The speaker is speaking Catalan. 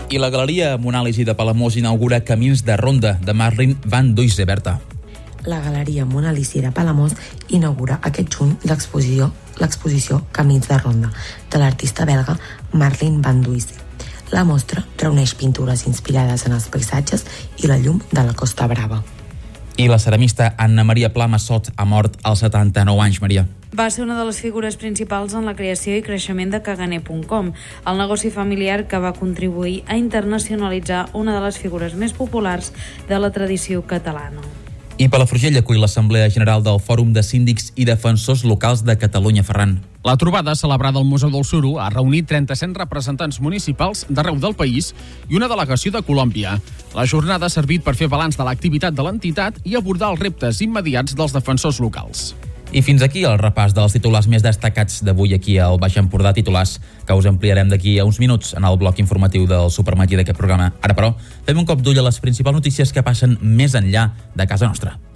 I la Galeria Monàlisi de Palamós inaugura Camins de Ronda, de Marlene van Duyse, Berta. La Galeria Monàlisi de Palamós inaugura aquest juny l'exposició Camins de Ronda, de l'artista belga Marlene van Duyse. La mostra reuneix pintures inspirades en els paisatges i la llum de la Costa Brava. I la ceramista Anna Maria Pla Massot ha mort als 79 anys, Maria. Va ser una de les figures principals en la creació i creixement de Caganer.com, el negoci familiar que va contribuir a internacionalitzar una de les figures més populars de la tradició catalana. I Palafrugell acull l'Assemblea General del Fòrum de Síndics i Defensors Locals de Catalunya, Ferran. La trobada, celebrada al Museu del Suro, ha reunit 37 representants municipals d'arreu del país i una delegació de Colòmbia. La jornada ha servit per fer balanç de l'activitat de l'entitat i abordar els reptes immediats dels defensors locals. I fins aquí el repàs dels titulars més destacats d'avui aquí al Baix Empordà, titulars que us ampliarem d'aquí a uns minuts en el bloc informatiu del Supermatí d'aquest programa. Ara, però, fem un cop d'ull a les principals notícies que passen més enllà de casa nostra.